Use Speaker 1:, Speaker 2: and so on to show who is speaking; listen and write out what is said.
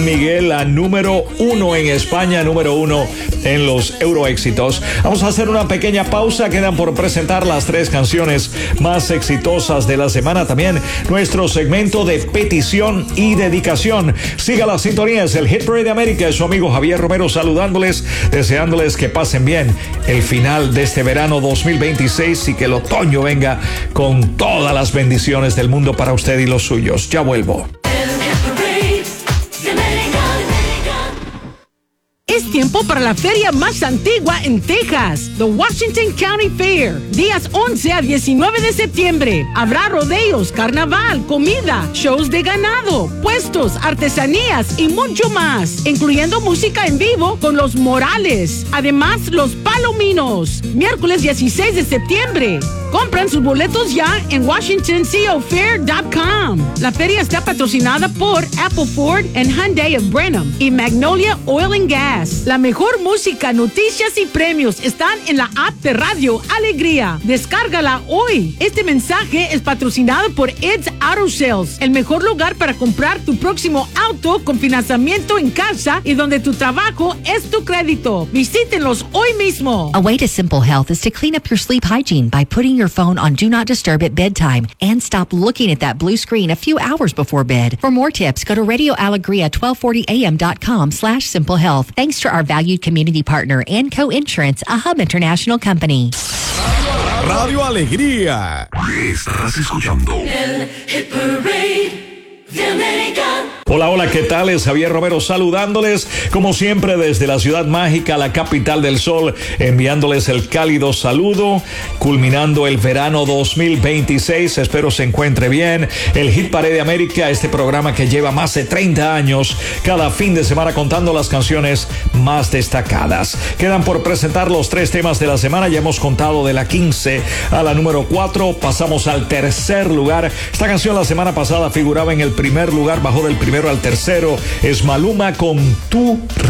Speaker 1: Miguel, la número 1 en España, número 1 en los Euroéxitos. Vamos a hacer una pequeña pausa. Quedan por presentar las 3 canciones más exitosas de la semana. También nuestro segmento de petición y dedicación. Siga la sintonía, es el Hit Parade de América. Es su amigo Javier Romero saludándoles, deseándoles que pasen bien el final de este verano 2026 y que el otoño venga con todas las bendiciones del mundo para usted y los suyos. Ya vuelvo.
Speaker 2: Es tiempo para la feria más antigua en Texas, The Washington County Fair, días 11 a 19 de septiembre. Habrá rodeos, carnaval, comida, shows de ganado, puestos, artesanías y mucho más, incluyendo música en vivo con los Morales. Además, los Palominos, miércoles 16 de septiembre. Compran sus boletos ya en WashingtonCOFair.com. La feria está patrocinada por Apple Ford and Hyundai of Brenham y Magnolia Oil and Gas. La mejor música, noticias y premios están en la app de Radio Alegría. Descárgala hoy. Este mensaje es patrocinado por Ed's Auto Sales, el mejor lugar para comprar tu próximo auto con financiamiento en casa y donde tu trabajo es tu crédito. Visítenlos hoy mismo.
Speaker 3: A way to Simple Health is to clean up your sleep hygiene by putting your phone on Do Not Disturb at bedtime and stop looking at that blue screen a few hours before bed. For more tips, go to radioalegria1240am.com/simplehealth. Thanks to our valued community partner, Anco Insurance, a Hub International company.
Speaker 4: Radio Alegría.
Speaker 5: Estás escuchando el Hit Parade de América.
Speaker 1: Hola, hola, ¿qué tal? Es Javier Romero saludándoles, como siempre, desde la ciudad mágica, la capital del sol, enviándoles el cálido saludo, culminando el verano 2026. Espero se encuentre bien. El Hit Parade de América, este programa que lleva más de 30 años, cada fin de semana contando las canciones más destacadas. Quedan por presentar los 3 temas de la semana. Ya hemos contado de la 15 a la número 4. Pasamos al tercer lugar. Esta canción la semana pasada figuraba en el primer lugar, bajó del primero al tercero. Es Maluma con Tu